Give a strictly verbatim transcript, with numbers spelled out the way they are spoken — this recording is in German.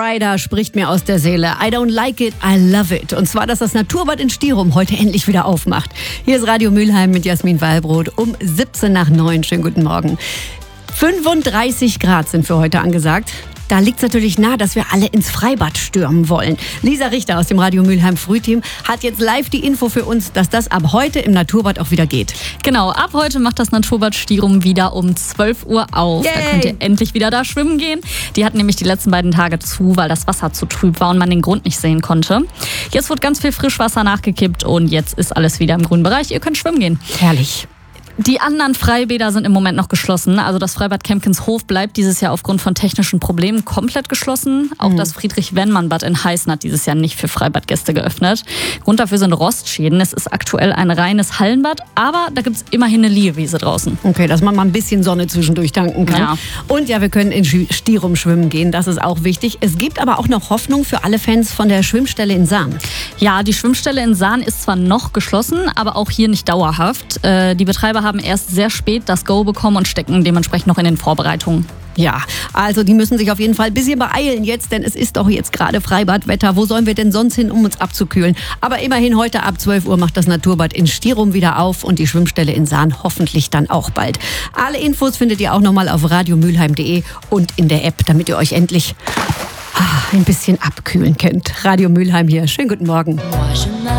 Rider spricht mir aus der Seele. I don't like it, I love it. Und zwar, dass das Naturbad in Stirum heute endlich wieder aufmacht. Hier ist Radio Mülheim mit Jasmin Wallbrot um siebzehn nach neun. Schönen guten Morgen. fünfunddreißig Grad sind für heute angesagt. Da liegt es natürlich nahe, dass wir alle ins Freibad stürmen wollen. Lisa Richter aus dem Radio Mülheim Frühteam hat jetzt live die Info für uns, dass das ab heute im Naturbad auch wieder geht. Genau, ab heute macht das Naturbad Stirum wieder um zwölf Uhr auf. Yay. Da könnt ihr endlich wieder da schwimmen gehen. Die hatten nämlich die letzten beiden Tage zu, weil das Wasser zu trüb war und man den Grund nicht sehen konnte. Jetzt wird ganz viel Frischwasser nachgekippt und jetzt ist alles wieder im grünen Bereich. Ihr könnt schwimmen gehen. Herrlich. Die anderen Freibäder sind im Moment noch geschlossen. Also das Freibad Kempkenshof bleibt dieses Jahr aufgrund von technischen Problemen komplett geschlossen. Auch mhm. das Friedrich-Wennmann-Bad in Heißen hat dieses Jahr nicht für Freibadgäste geöffnet. Grund dafür sind Rostschäden. Es ist aktuell ein reines Hallenbad, aber da gibt es immerhin eine Liegewiese draußen. Okay, dass man mal ein bisschen Sonne zwischendurch tanken kann. Ja. Und ja, wir können in Stirum schwimmen gehen, das ist auch wichtig. Es gibt aber auch noch Hoffnung für alle Fans von der Schwimmstelle in Sahn. Ja, die Schwimmstelle in Sahn ist zwar noch geschlossen, aber auch hier nicht dauerhaft. Äh, die Betreiber haben erst sehr spät das Go bekommen und stecken dementsprechend noch in den Vorbereitungen. Ja, also die müssen sich auf jeden Fall ein bisschen beeilen jetzt, denn es ist doch jetzt gerade Freibadwetter. Wo sollen wir denn sonst hin, um uns abzukühlen? Aber immerhin heute ab zwölf Uhr macht das Naturbad in Stirum wieder auf und die Schwimmstelle in Sahn hoffentlich dann auch bald. Alle Infos findet ihr auch nochmal auf radiomülheim punkt de und in der App, damit ihr euch endlich ah, ein bisschen abkühlen könnt. Radio Mülheim hier. Schönen guten Morgen.